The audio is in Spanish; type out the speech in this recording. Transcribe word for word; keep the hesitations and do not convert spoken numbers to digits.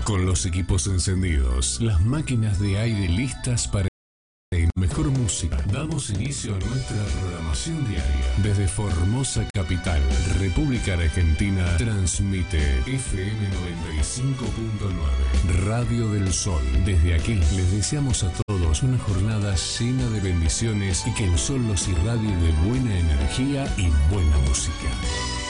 con los equipos encendidos, las máquinas de aire listas para mejor música. Damos inicio a nuestra programación diaria. Desde Formosa Capital, República Argentina, transmite F M noventa y cinco punto nueve, Radio del Sol. Desde aquí les deseamos a todos una jornada llena de bendiciones y que el sol los irradie de buena energía y buena música.